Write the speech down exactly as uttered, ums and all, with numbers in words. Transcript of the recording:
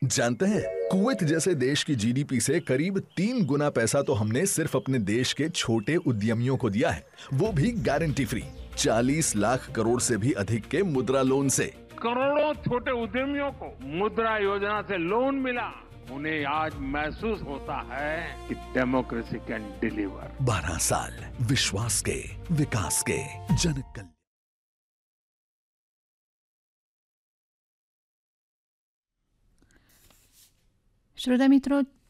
जानते हैं, कुवैत जैसे देश की जीडीपी से करीब तीन गुना पैसा तो हमने सिर्फ अपने देश के छोटे उद्यमियों को दिया है, वो भी गारंटी फ्री। चालीस लाख करोड़ से भी अधिक के मुद्रा लोन से। करोड़ों छोटे उद्यमियों को मुद्रा योजना से लोन मिला। उन्हें आज महसूस होता है कि डेमोक्रेसी कैन डिलीवर। बारह साल विश्वास के, विकास के, जन कल्याण। श्रोता मित्रों,